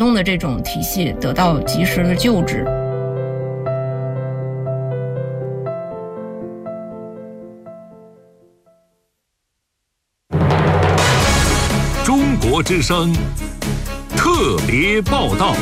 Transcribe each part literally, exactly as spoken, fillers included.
动的这种体系得到及时的救治。 中国之声特别报道。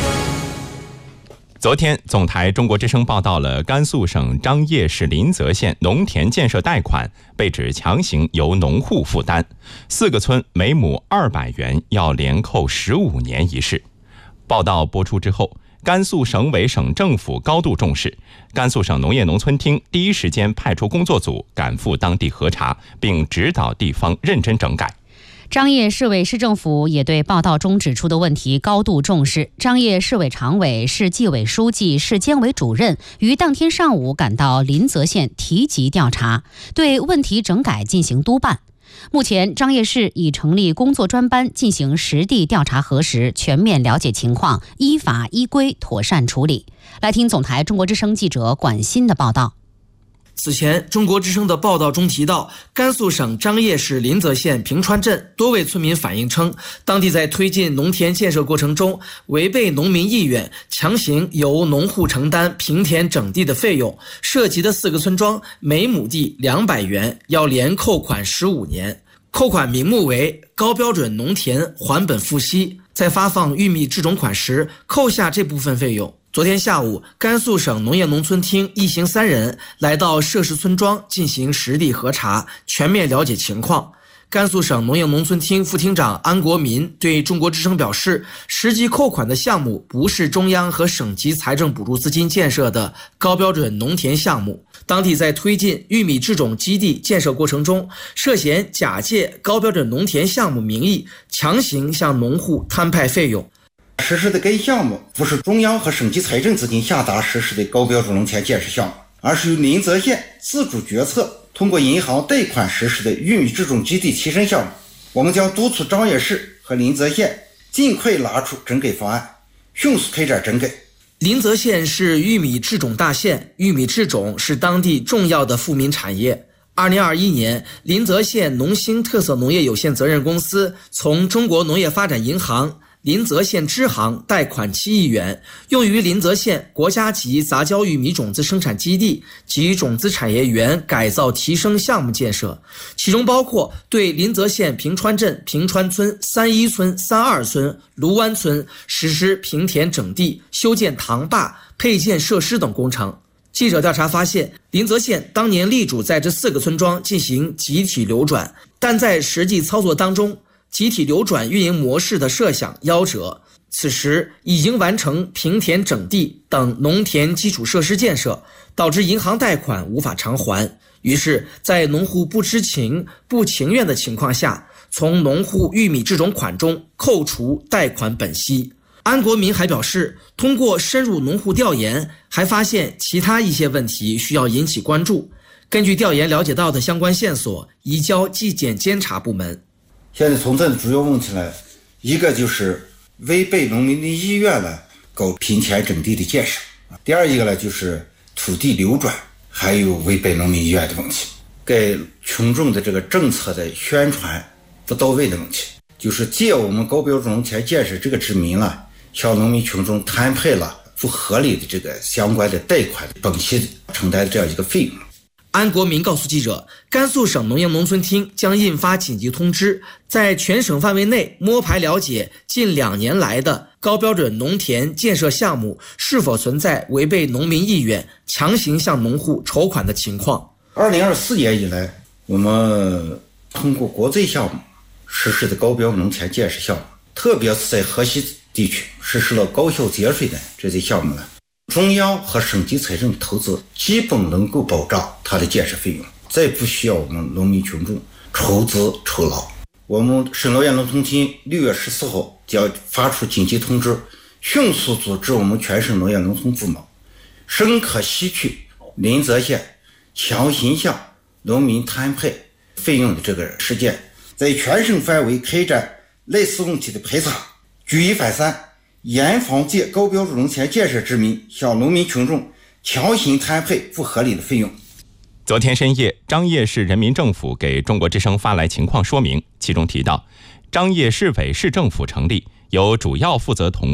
昨天，总台中国之声报道了甘肃省张掖市临泽县农田建设贷款被指强行由农户负担，四个村每亩二百元要连扣十五年一事。报道播出之后，甘肃省委省政府高度重视，甘肃省农业农村厅第一时间派出工作组赶赴当地核查，并指导地方认真整改。 张掖市委市政府也对报道中指出的问题高度重视。张掖市委常委、市纪委书记、市监委主任于当天上午赶到临泽县提级调查，对问题整改进行督办。目前，张掖市已成立工作专班进行实地调查核实，全面了解情况，依法依规妥善处理。来听总台中国之声记者管欣的报道。 此前，中国之声的报道中提到，甘肃省张掖市临泽县平川镇多位村民反映称，当地在推进农田建设过程中，违背农民意愿，强行由农户承担平田整地的费用，涉及的四个村庄每亩地两百元，要连扣款十五年。扣款名目为高标准农田还本付息，在发放玉米制种款时扣下这部分费用。昨天下午，甘肃省农业农村厅一行三人来到涉事村庄进行实地核查，全面了解情况。甘肃省农业农村厅副厅长安国民对中国之声表示，实际扣款的项目不是中央和省级财政补助资金建设的高标准农田项目，当地在推进玉米制种基地建设过程中，涉嫌假借高标准农田项目名义，强行向农户摊派费用。 实施的该项目不是中央和省级财政资金下达实施的高标准农田建设项目，而是由临泽县自主决策通过银行贷款实施的玉米制种基地提升项目。我们将督促张掖市和临泽县尽快拿出整改方案，迅速开展整改。 临泽县是玉米制种大县，玉米制种是当地重要的富民产业。二零二一年，临泽县农兴特色农业有限责任公司从中国农业发展银行临泽县支行贷款七亿元，用于临泽县国家级杂交玉米种子生产基地及种子产业园改造提升项目建设，其中包括对临泽县平川镇平川村、三一村、三二村、卢湾村实施平田整地、修建塘坝、配建设施等工程。记者调查发现，临泽县当年力主在这四个村庄进行集体流转，但在实际操作当中，集体流转运营模式的设想夭折，此时已经完成平田整地等农田基础设施建设，导致银行贷款无法偿还。于是，在农户不知情、不情愿的情况下，从农户玉米制种款中扣除贷款本息。安国民还表示，通过深入农户调研，还发现其他一些问题需要引起关注。根据调研了解到的相关线索，移交纪检监察部门。 现在存在的主要问题呢，一个就是违背农民的意愿呢，搞平田整地的建设；第二一个呢，就是土地流转，还有违背农民意愿的问题，给群众的这个政策的宣传不到位的问题，就是借我们高标准农田建设这个之名了，向农民群众摊派了不合理的这个相关的贷款本息承担的这样一个费用。 安国民告诉记者，甘肃省农业农村厅将印发紧急通知，在全省范围内摸排了解近两年来的高标准农田建设项目是否存在违背农民意愿、强行向农户筹款的情况。 二零二四年以来，我们通过国债项目实施的高标准农田建设项目，特别是在河西地区实施了高效节水的这些项目呢，中央和省级财政投资基本能够保障它的建设费用，再不需要我们农民群众筹资筹劳。我们省农业农村厅六月十四号将发出紧急通知，迅速组织我们全省农业农村部门深刻吸取临泽县强行向农民摊派费用的这个事件，在全省范围开展类似问题的排查，举一反三，严防借高标准农田建设之名向农民群众强行摊派不合理的费用。 昨天深夜，张掖市人民政府给中国之声发来情况说明，其中提到，张掖市委市政府成立，由主要负责同